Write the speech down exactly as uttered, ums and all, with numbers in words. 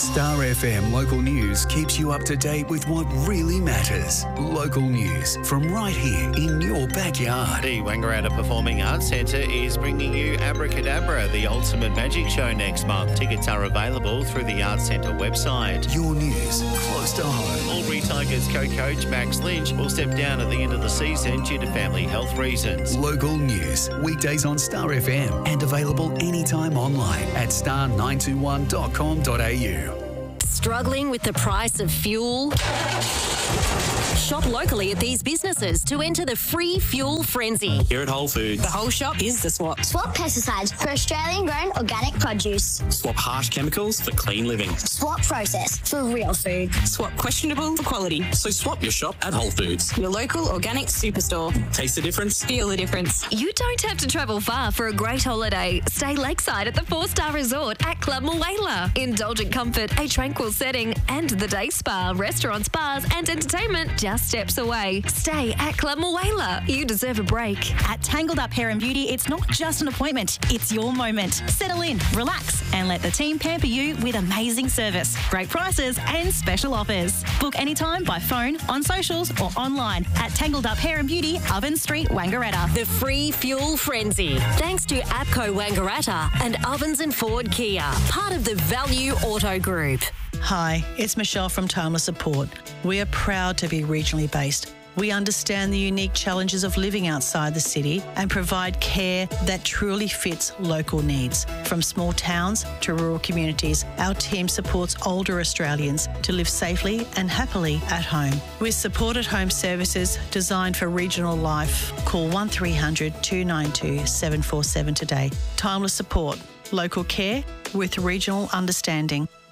Star F M Local News keeps you up to date with what really matters. Local news from right here in your backyard. The Wangaratta Performing Arts Centre is bringing you Abracadabra, the ultimate magic show next month. Tickets are available through the Arts Centre website. Your news close to home. Albury Tigers co-coach Max Lynch will step down at the end of the season due to family health reasons. Local news, weekdays on Star F M and available anytime online at star nine two one dot com dot a u. Struggling with the price of fuel? Shop locally at these businesses to enter the free fuel frenzy. Here at Whole Foods, the whole shop is the swap. Swap pesticides for Australian-grown organic produce. Swap harsh chemicals for clean living. Swap process for real food. Swap questionable for quality. So swap your shop at Whole Foods. Your local organic superstore. Taste the difference. Feel the difference. You don't have to travel far for a great holiday. Stay lakeside at the four-star resort at Club Mulwala. Indulgent comfort, a tranquil setting, and the day spa, restaurants, bars, and entertainment just steps away. Stay at Club Mulwala. You deserve a break. At Tangled Up Hair and Beauty, it's not just an appointment, it's your moment. Settle in, relax, and let the team pamper you with amazing service, great prices, and special offers. Book anytime by phone, on socials, or online at Tangled Up Hair and Beauty, Oven Street, Wangaratta. The free fuel frenzy. Thanks to APCO Wangaratta and Ovens and Ford Kia, part of the Value Auto Group. Hi, it's Michelle from Timeless Support. We are proud to be regionally based. We understand the unique challenges of living outside the city and provide care that truly fits local needs. From small towns to rural communities, our team supports older Australians to live safely and happily at home. With support at home services designed for regional life, call one three hundred two nine two seven four seven today. Timeless Support, local care with regional understanding.